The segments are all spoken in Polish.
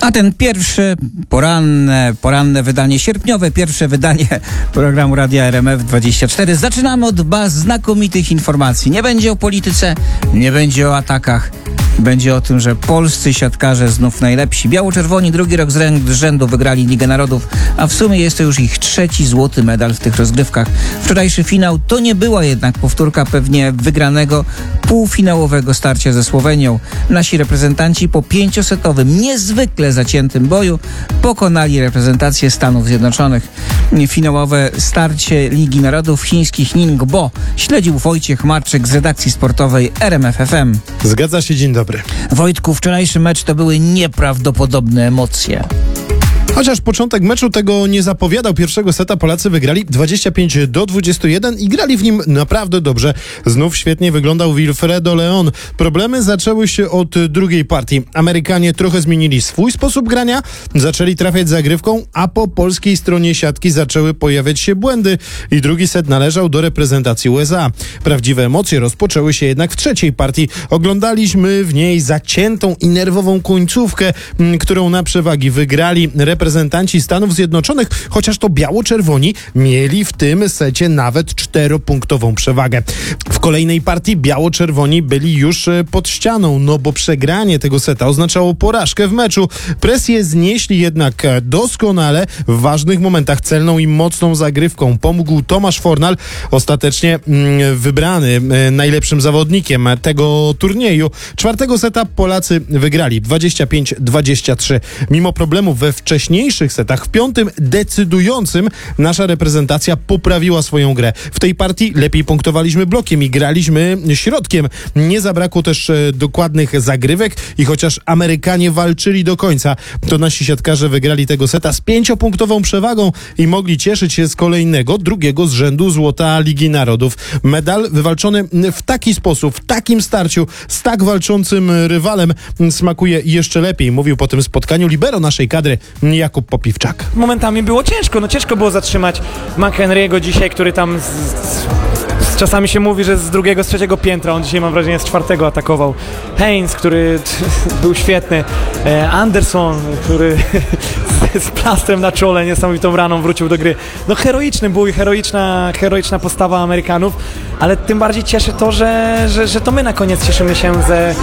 A ten pierwszy poranne wydanie, sierpniowe pierwsze wydanie programu Radia RMF24 zaczynamy od znakomitych informacji. Nie będzie o polityce, nie będzie o atakach. Będzie o tym, że polscy siatkarze znów najlepsi. Biało-czerwoni drugi rok z rzędu wygrali Ligę Narodów, a w sumie jest to już ich trzeci złoty medal w tych rozgrywkach. Wczorajszy finał to nie była jednak powtórka pewnie wygranego półfinałowego starcia ze Słowenią. Nasi reprezentanci po 5-setowym, niezwykle zaciętym boju pokonali reprezentację Stanów Zjednoczonych. Finałowe starcie Ligi Narodów chińskich Ningbo śledził Wojciech Marczyk z redakcji sportowej RMF FM. Zgadza się, dzień dobry. Wojtku, wczorajszy mecz to były nieprawdopodobne emocje. Chociaż początek meczu tego nie zapowiadał, pierwszego seta Polacy wygrali 25-21 i grali w nim naprawdę dobrze. Znów świetnie wyglądał Wilfredo Leon. Problemy zaczęły się od drugiej partii. Amerykanie trochę zmienili swój sposób grania, zaczęli trafiać zagrywką, a po polskiej stronie siatki zaczęły pojawiać się błędy i drugi set należał do reprezentacji USA. Prawdziwe emocje rozpoczęły się jednak w trzeciej partii. Oglądaliśmy w niej zaciętą i nerwową końcówkę, którą na przewagi wygrali reprezentanci Stanów Zjednoczonych, chociaż to biało-czerwoni mieli w tym secie nawet 4-punktową przewagę. W kolejnej partii biało-czerwoni byli już pod ścianą, no bo przegranie tego seta oznaczało porażkę w meczu. Presję znieśli jednak doskonale. W ważnych momentach celną i mocną zagrywką pomógł Tomasz Fornal, ostatecznie wybrany najlepszym zawodnikiem tego turnieju. Czwartego seta Polacy wygrali 25-23. Mimo problemów we wcześniejszych setach, w piątym decydującym nasza reprezentacja poprawiła swoją grę. W tej partii lepiej punktowaliśmy blokiem i graliśmy środkiem. Nie zabrakło też dokładnych zagrywek i chociaż Amerykanie walczyli do końca, to nasi siatkarze wygrali tego seta z 5-punktową przewagą i mogli cieszyć się z kolejnego, drugiego z rzędu złota Ligi Narodów. Medal wywalczony w taki sposób, w takim starciu, z tak walczącym rywalem smakuje jeszcze lepiej, mówił po tym spotkaniu libero naszej kadry Jakub Popiwczak. Momentami było ciężko, ciężko było zatrzymać McHenry'ego dzisiaj, który tam czasami się mówi, że z drugiego, z trzeciego piętra, on dzisiaj mam wrażenie z czwartego atakował. Haynes, który był świetny, Anderson, który z plastrem na czole, niesamowitą raną wrócił do gry. Heroiczny bój, heroiczna postawa Amerykanów, ale tym bardziej cieszy to, że to my na koniec cieszymy się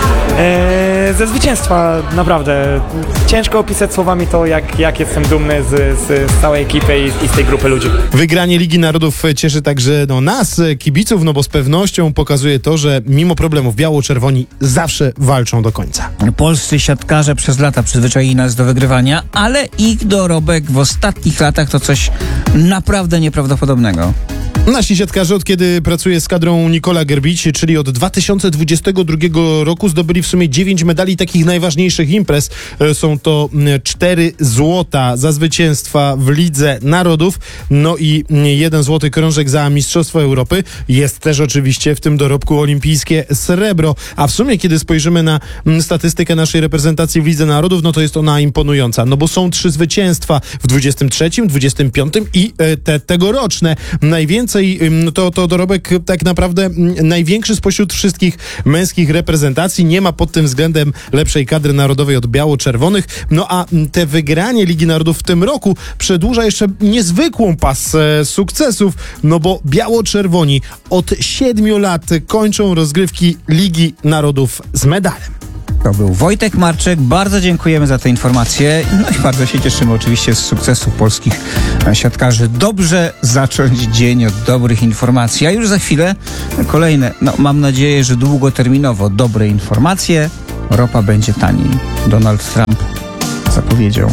ze zwycięstwa. Naprawdę ciężko opisać słowami to, jak jestem dumny z całej ekipy i z tej grupy ludzi. Wygranie Ligi Narodów cieszy także nas, kibiców, bo z pewnością pokazuje to, że mimo problemów biało-czerwoni zawsze walczą do końca. Polscy siatkarze przez lata przyzwyczaili nas do wygrywania, ale ich dorobek w ostatnich latach to coś naprawdę nieprawdopodobnego. Nasi siatkarze, od kiedy pracuje z kadrą Nikola Gerbici, czyli od 2022 roku, zdobyli w sumie 9 medali takich najważniejszych imprez. Są to 4 złota za zwycięstwa w Lidze Narodów, i 1 złoty krążek za Mistrzostwo Europy. Jest też oczywiście w tym dorobku olimpijskie srebro. A w sumie, kiedy spojrzymy na statystykę naszej reprezentacji w Lidze Narodów, to jest ona imponująca, bo są 3 zwycięstwa w 23, 25 i tegoroczne. Najwięcej to dorobek tak naprawdę największy spośród wszystkich męskich reprezentacji. Nie ma pod tym względem lepszej kadry narodowej od biało-czerwonych. A te wygranie Ligi Narodów w tym roku przedłuża jeszcze niezwykłą pasę sukcesów, bo biało-czerwoni od 7 lat kończą rozgrywki Ligi Narodów z medalem. To był Wojtek Marczyk. Bardzo dziękujemy za te informacje. I bardzo się cieszymy oczywiście z sukcesu polskich siatkarzy. Dobrze zacząć dzień od dobrych informacji. A już za chwilę kolejne, mam nadzieję, że długoterminowo dobre informacje. Ropa będzie taniej. Donald Trump zapowiedział.